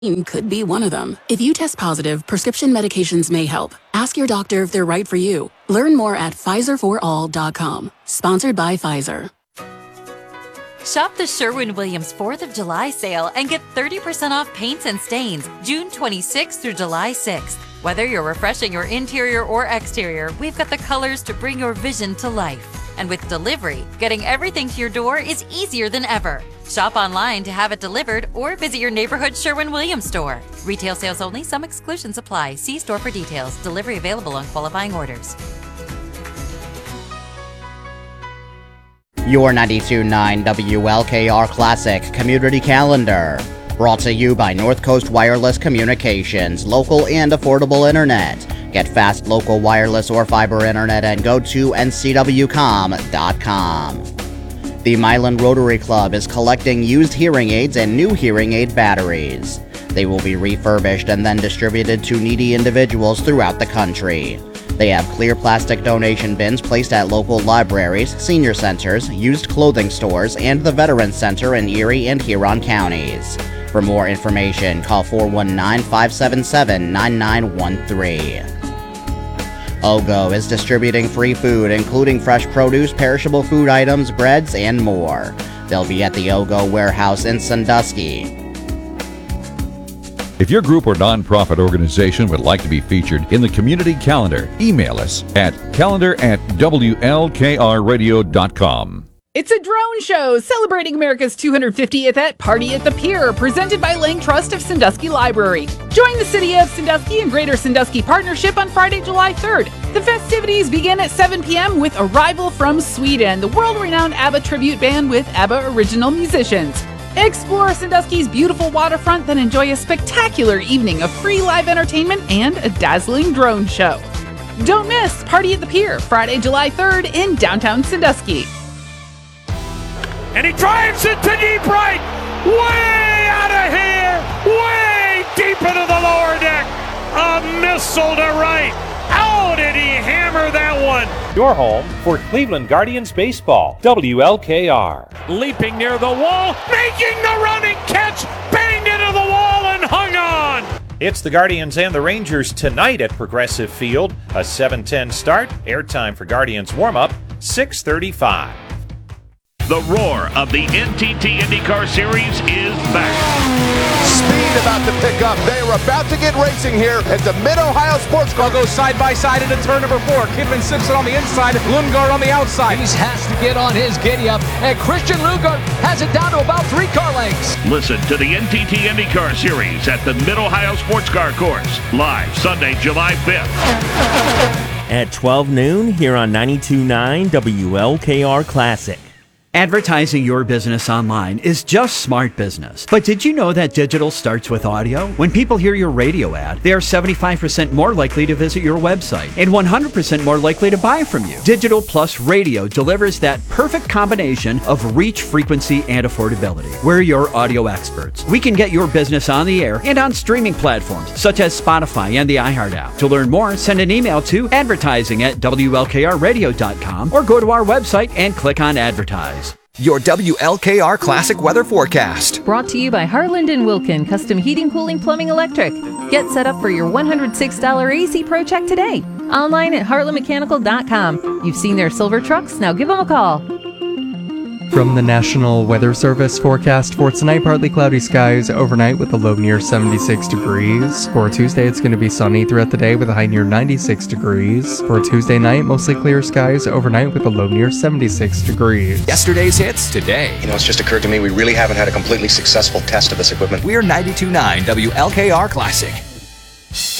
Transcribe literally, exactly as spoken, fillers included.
could be one of them. If you test positive, prescription medications may help. Ask your doctor if they're right for you. Learn more at Pfizer for all dot com. Sponsored by Pfizer. Shop the Sherwin-Williams fourth of July sale and get thirty percent off paints and stains June twenty-sixth through July sixth. Whether you're refreshing your interior or exterior, we've got the colors to bring your vision to life. And with delivery, getting everything to your door is easier than ever. Shop online to have it delivered or visit your neighborhood Sherwin-Williams store. Retail sales only. Some exclusions apply. See store for details. Delivery available on qualifying orders. Your ninety-two point nine W L K R Classic Community Calendar. Brought to you by North Coast Wireless Communications, local and affordable internet. Get fast local wireless or fiber internet and go to N C W com dot com. The Milan Rotary Club is collecting used hearing aids and new hearing aid batteries. They will be refurbished and then distributed to needy individuals throughout the country. They have clear plastic donation bins placed at local libraries, senior centers, used clothing stores, and the Veterans Center in Erie and Huron counties. For more information, call four one nine, five seven seven, nine nine one three. OGO is distributing free food, including fresh produce, perishable food items, breads, and more. They'll be at the OGO warehouse in Sandusky. If your group or nonprofit organization would like to be featured in the community calendar, email us at calendar at W L K R radio dot com. It's a drone show celebrating America's two hundred fiftieth at Party at the Pier, presented by Lang Trust of Sandusky Library. Join the City of Sandusky and Greater Sandusky Partnership on Friday, July third. The festivities begin at seven p.m. with Arrival from Sweden, the world-renowned ABBA tribute band with ABBA original musicians. Explore Sandusky's beautiful waterfront, then enjoy a spectacular evening of free live entertainment and a dazzling drone show. Don't miss Party at the Pier, Friday, July third in downtown Sandusky. And he drives it to deep right, way out of here, way deep into the lower deck. A missile to right. How did he hammer that one? Your home for Cleveland Guardians baseball, W L K R. Leaping near the wall, making the running catch, banged into the wall and hung on. It's the Guardians and the Rangers tonight at Progressive Field. A seven ten start. Airtime for Guardians warm-up, six thirty-five. The roar of the N T T IndyCar Series is back. Speed about to pick up. They are about to get racing here at the Mid-Ohio Sports Car. Goes side by side into turn number four. Kidman Simpson on the inside, Lundgaard on the outside. He has to get on his giddy up, and Christian Lundgaard has it down to about three car lengths. Listen to the N T T IndyCar Series at the Mid-Ohio Sports Car Course, live Sunday, July fifth. At twelve noon here on ninety-two point nine W L K R Classic. Advertising your business online is just smart business. But did you know that digital starts with audio? When people hear your radio ad, they are seventy-five percent more likely to visit your website and one hundred percent more likely to buy from you. Digital plus radio delivers that perfect combination of reach, frequency, and affordability. We're your audio experts. We can get your business on the air and on streaming platforms such as Spotify and the iHeart app. To learn more, send an email to advertising at W L K R radio dot com or go to our website and click on advertise. Your W L K R Classic Weather Forecast. Brought to you by Harland and Wilkin Custom Heating, Cooling, Plumbing, Electric. Get set up for your one hundred six dollars A C Pro check today. Online at heartland mechanical dot com. You've seen their silver trucks, now give them a call. From the National Weather Service forecast for tonight, partly cloudy skies overnight with a low near seventy-six degrees. For Tuesday, it's going to be sunny throughout the day with a high near ninety-six degrees. For Tuesday night, mostly clear skies overnight with a low near seventy-six degrees. Yesterday's hits today. You know, it's just occurred to me we really haven't had a completely successful test of this equipment. We're ninety-two point nine W L K R Classic.